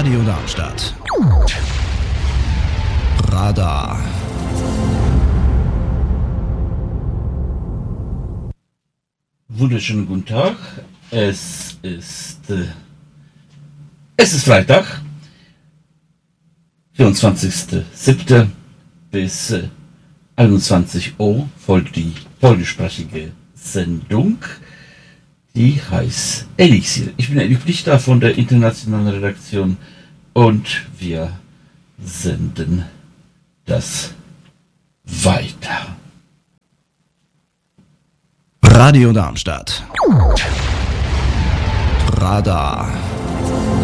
Radio Darmstadt. Radar. Wunderschönen guten Tag. Es ist Freitag, 24.07. bis 21 Uhr folgt die polnischsprachige Sendung, die heißt Elixier. Ich bin Eddie Plichter von der internationalen Redaktion und wir senden das weiter. Radio Darmstadt. Radar.